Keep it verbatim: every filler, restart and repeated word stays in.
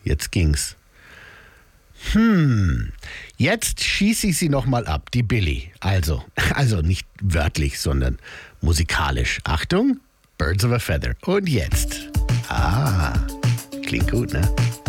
jetzt ging's. Hm, jetzt schieße ich sie nochmal ab, die Billy. Also, also nicht wörtlich, sondern musikalisch. Achtung, Birds of a Feather. Und jetzt. Ah, klingt gut, ne?